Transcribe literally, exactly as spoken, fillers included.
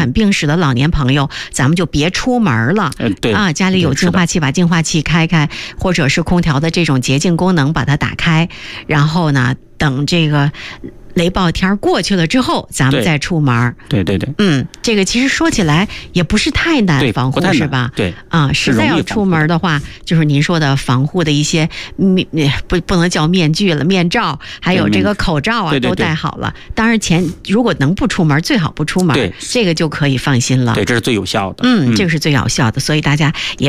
产病史的老年朋友，咱们就别出门了。 嗯，对啊，家里有净化器，把净化器开开，或者是空调的这种洁净功能把它打开，然后呢，等这个雷暴天过去了之后，咱们再出门。 对对对， 嗯，这个其实说起来也不是太难防护，是吧？ 对啊，实在要出门的话，就是您说的防护的一些面不不能叫面具了，面罩，还有这个口罩啊， 对对对都戴好了。当然前如果能不出门，最好不出门，这个就可以放心了。 对，这是最有效的。 嗯，这个是最有效的，所以大家也。